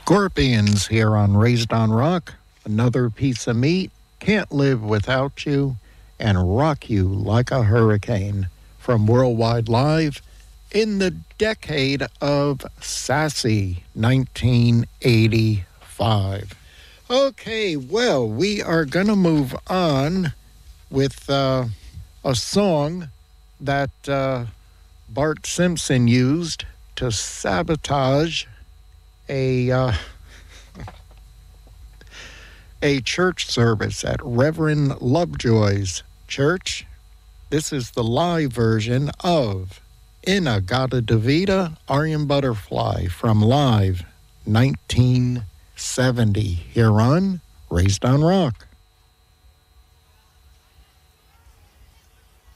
Scorpions here on Raised on Rock. Another piece of meat, can't live without you, and rock you like a hurricane. From Worldwide Live in the decade of Sassy, 1985. Okay, well, we are going to move on with a song that Bart Simpson used to sabotage a church service at Reverend Lovejoy's church. This is the live version of In-A-Gadda-Da-Vida, Aryan Butterfly from Live 1970 here on Raised on Rock.